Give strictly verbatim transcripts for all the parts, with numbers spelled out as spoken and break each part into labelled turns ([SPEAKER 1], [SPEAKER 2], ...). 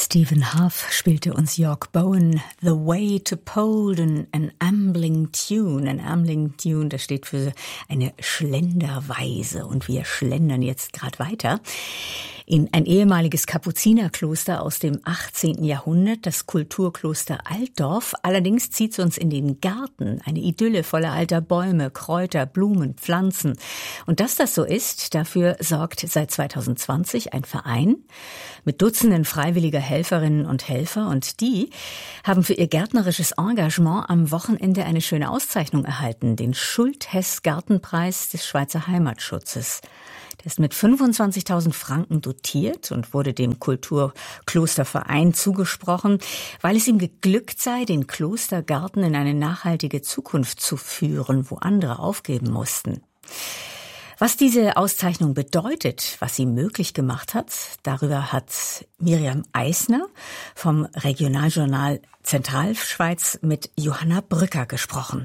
[SPEAKER 1] Stephen Hough spielte uns York Bowen The Way to Polden, an Ambling Tune. Ein Ambling Tune, das steht für eine Schlenderweise. Und wir schlendern jetzt gerade weiter in ein ehemaliges Kapuzinerkloster aus dem achtzehnten Jahrhundert, das Kulturkloster Altdorf. Allerdings zieht es uns in den Garten, eine Idylle voller alter Bäume, Kräuter, Blumen, Pflanzen. Und dass das so ist, dafür sorgt seit zweitausendzwanzig ein Verein mit Dutzenden freiwilliger Helferinnen und Helfer. Und die haben für ihr gärtnerisches Engagement am Wochenende eine schöne Auszeichnung erhalten, den Schulthess-Gartenpreis des Schweizer Heimatschutzes. Der ist mit fünfundzwanzigtausend Franken dotiert und wurde dem Kulturklosterverein zugesprochen, weil es ihm geglückt sei, den Klostergarten in eine nachhaltige Zukunft zu führen, wo andere aufgeben mussten. Was diese Auszeichnung bedeutet, was sie möglich gemacht hat, darüber hat Miriam Eisner vom Regionaljournal Zentralschweiz mit Johanna Brücker gesprochen.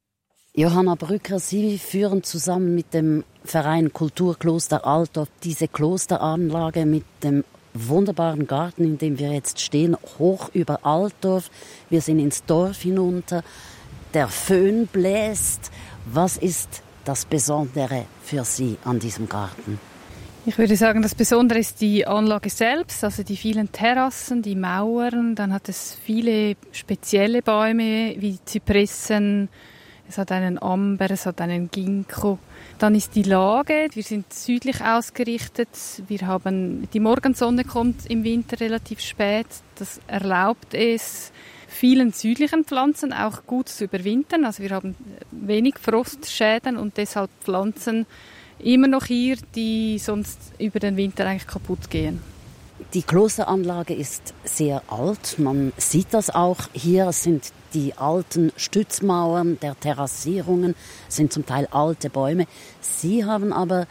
[SPEAKER 2] Johanna Brücker, Sie führen zusammen mit dem Verein Kulturkloster Altdorf diese Klosteranlage mit dem wunderbaren Garten, in dem wir jetzt stehen, hoch über Altdorf. Wir sind ins Dorf hinunter. Der Föhn bläst. Was ist das Besondere für Sie an diesem Garten?
[SPEAKER 3] Ich würde sagen, das Besondere ist die Anlage selbst, also die vielen Terrassen, die Mauern. Dann hat es viele spezielle Bäume wie Zypressen. Es hat einen Amber, es hat einen Ginkgo. Dann ist die Lage. Wir sind südlich ausgerichtet. Wir haben, die Morgensonne kommt im Winter relativ spät. Das erlaubt es vielen südlichen Pflanzen auch gut zu überwintern. Also wir haben wenig Frostschäden und deshalb Pflanzen immer noch hier, die sonst über den Winter eigentlich kaputt gehen.
[SPEAKER 2] Die Klosteranlage ist sehr alt. Man sieht das auch hier. Es sind die alten Stützmauern der Terrassierungen, sind zum Teil alte Bäume. Sie haben aber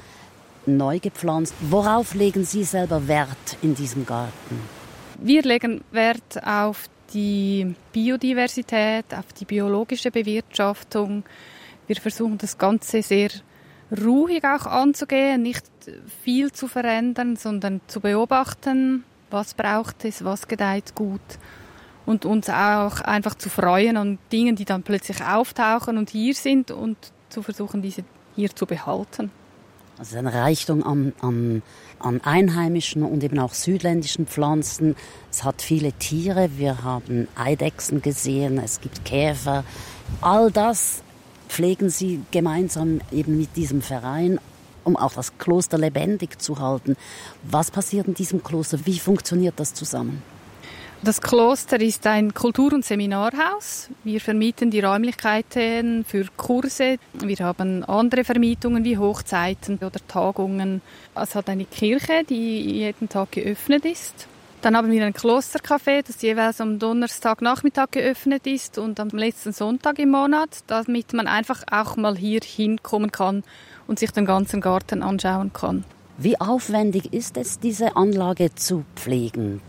[SPEAKER 2] neu gepflanzt. Worauf legen Sie selber Wert in diesem Garten?
[SPEAKER 3] Wir legen Wert auf die Biodiversität, auf die biologische Bewirtschaftung. Wir versuchen das Ganze sehr ruhig auch anzugehen, nicht viel zu verändern, sondern zu beobachten, was braucht es, was gedeiht gut und uns auch einfach zu freuen an Dingen, die dann plötzlich auftauchen und hier sind und zu versuchen, diese hier zu behalten.
[SPEAKER 2] Also eine Reichtum an, an, an einheimischen und eben auch südländischen Pflanzen. Es hat viele Tiere, wir haben Eidechsen gesehen, es gibt Käfer. All das pflegen Sie gemeinsam eben mit diesem Verein, um auch das Kloster lebendig zu halten. Was passiert in diesem Kloster? Wie funktioniert das zusammen?
[SPEAKER 3] Das Kloster ist ein Kultur- und Seminarhaus. Wir vermieten die Räumlichkeiten für Kurse. Wir haben andere Vermietungen wie Hochzeiten oder Tagungen. Es hat eine Kirche, die jeden Tag geöffnet ist. Dann haben wir ein Klostercafé, das jeweils am Donnerstagnachmittag geöffnet ist und am letzten Sonntag im Monat, damit man einfach auch mal hier hinkommen kann und sich den ganzen Garten anschauen kann.
[SPEAKER 2] Wie aufwendig ist es, diese Anlage zu pflegen?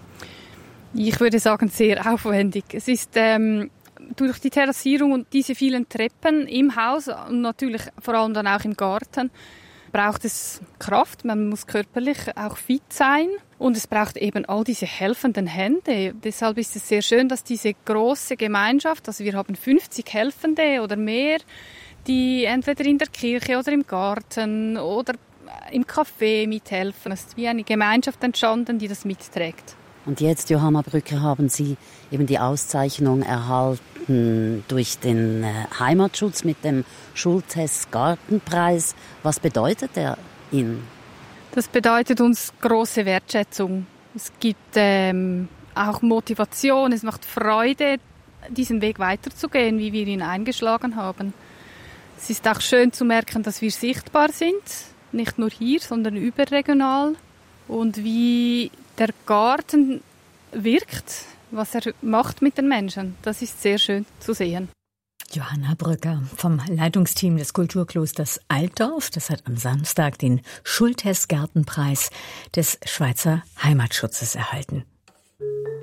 [SPEAKER 3] Ich würde sagen, sehr aufwendig. Es ist ähm, durch die Terrassierung und diese vielen Treppen im Haus und natürlich vor allem dann auch im Garten braucht es Kraft, man muss körperlich auch fit sein und es braucht eben all diese helfenden Hände. Deshalb ist es sehr schön, dass diese große Gemeinschaft, also wir haben fünfzig Helfende oder mehr, die entweder in der Kirche oder im Garten oder im Café mithelfen. Es ist wie eine Gemeinschaft entstanden, die das mitträgt.
[SPEAKER 2] Und jetzt, Johanna Brücker, haben Sie eben die Auszeichnung erhalten durch den Heimatschutz mit dem Schulthess-Gartenpreis. Was bedeutet der Ihnen?
[SPEAKER 3] Das bedeutet uns große Wertschätzung. Es gibt ähm, auch Motivation, es macht Freude, diesen Weg weiterzugehen, wie wir ihn eingeschlagen haben. Es ist auch schön zu merken, dass wir sichtbar sind, nicht nur hier, sondern überregional. Und wie der Garten wirkt, was er macht mit den Menschen, das ist sehr schön zu sehen.
[SPEAKER 1] Johanna Brücker vom Leitungsteam des Kulturklosters Altdorf, das hat am Samstag den Schulthess-Gartenpreis des Schweizer Heimatschutzes erhalten.